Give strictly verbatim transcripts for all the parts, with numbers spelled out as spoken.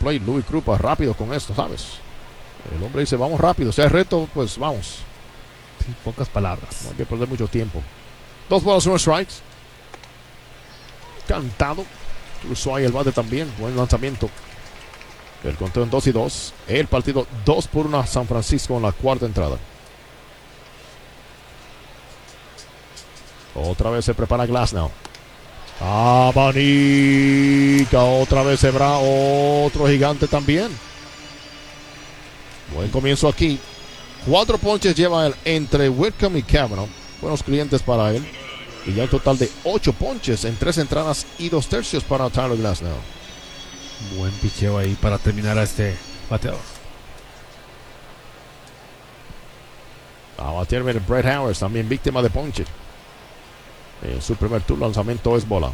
plate. Louis Krupa rápido con esto, ¿sabes? El hombre dice, vamos rápido. Si hay reto, pues vamos. Sí, pocas palabras. No hay que perder mucho tiempo. Dos bolas, uno strikes. Cantado. Cruzó ahí el bate también. Buen lanzamiento. El conteo en dos y dos. El partido dos por uno San Francisco en la cuarta entrada. Otra vez se prepara Glasnow. Abanica. Otra vez Sebra. Otro gigante también. Buen comienzo aquí. Cuatro ponches lleva él entre Whitcomb y Cavanaugh. Buenos clientes para él. Y ya un total de ocho ponches en tres entradas y dos tercios para Tyler Glasnow. Buen picheo ahí para terminar a este bateador. A batear viene Brett Howard, también víctima de ponche. En su primer turno, lanzamiento es bola.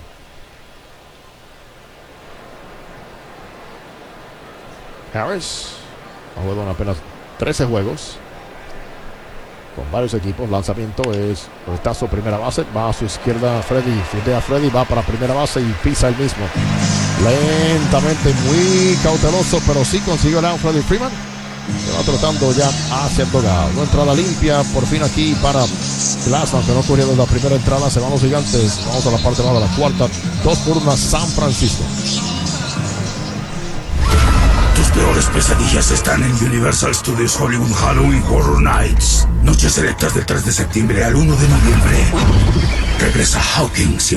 Harris ha jugado en apenas trece juegos con varios equipos. Lanzamiento es retazo primera base. Va a su izquierda Freddy. Fildea Freddy. Va para primera base y pisa el mismo. Lentamente, muy cauteloso, pero sí consiguió el out Freddie Freeman. Se va trotando ya hacia el dogado. Una entrada limpia por fin aquí para Glass, aunque no ocurrió desde la primera entrada. Se van los gigantes. Vamos a la parte baja de la cuarta. Dos por una San Francisco. Tus peores pesadillas están en Universal Studios Hollywood Halloween Horror Nights. Noches selectas del tres de septiembre al uno de noviembre. Regresa Hawking.